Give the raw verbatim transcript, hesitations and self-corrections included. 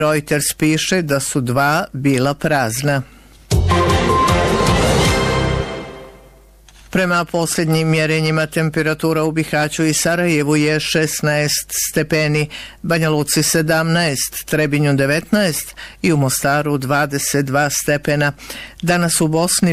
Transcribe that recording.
Reuters piše da su dva bila prazna. Prema posljednjim mjerenjima temperatura u Bihaću i Sarajevu je šesnaest stepeni, Banja Luci sedamnaest, Trebinju devetnaest i u Mostaru dvadeset dva stepena. Danas u Bosni